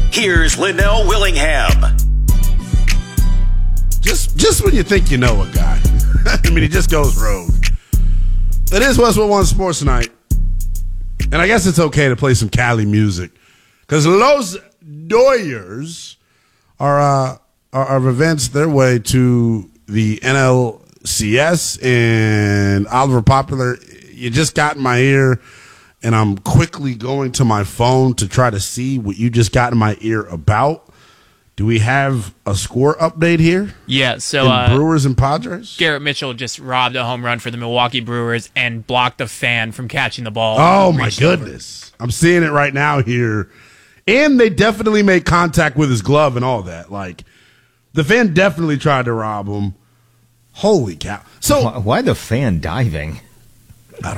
Here's Linnell Willingham. Just when you think you know a guy. I mean, he just goes rogue. It is Westwood One Sports Night. And I guess it's okay to play some Cali music. Because Los Doyers are advanced their way to the NLCS. And Oliver Popular, you just got in my ear. And I'm quickly going to my phone to try to see what you just got in my ear about. Do we have a score update here? Yeah, so Brewers and Padres? Garrett Mitchell just robbed a home run for the Milwaukee Brewers and blocked a fan from catching the ball. Oh, my goodness. I'm seeing it right now here. And they definitely made contact with his glove and all that. Like, the fan definitely tried to rob him. Holy cow. So why the fan diving?